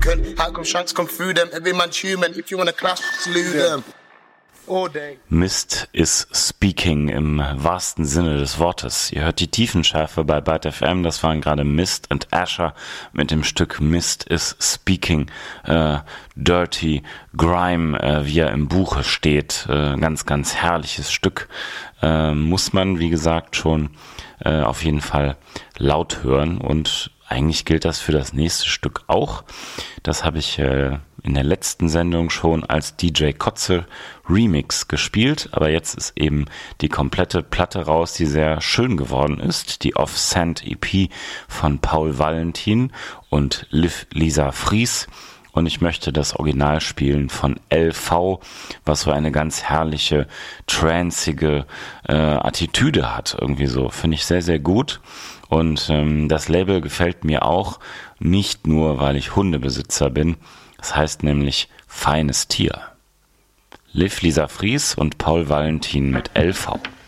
How come shanks come through them? Every man's human. If you wanna clash, slew them. All day. Mist is speaking im wahrsten Sinne des Wortes. Ihr hört die Tiefenschärfe bei Byte FM. Das waren gerade Mist und Asher mit dem Stück Mist is Speaking. Dirty Grime, wie er im Buche steht. Ganz, ganz herrliches Stück. Muss man, wie gesagt, schon auf jeden Fall laut hören. Und eigentlich gilt das für das nächste Stück auch. Das habe ich in der letzten Sendung schon als DJ Kotze Remix gespielt, aber jetzt ist eben die komplette Platte raus, die sehr schön geworden ist. Die Off-Sand EP von Paul Valentin und Liv Lisa Fries. Und ich möchte das Original spielen von LV, was so eine ganz herrliche, tranceige Attitüde hat. Irgendwie so, finde ich sehr, sehr gut. Und das Label gefällt mir auch, nicht nur, weil ich Hundebesitzer bin. Das heißt nämlich Feines Tier. Liv Lisa Fries und Paul Valentin mit LV.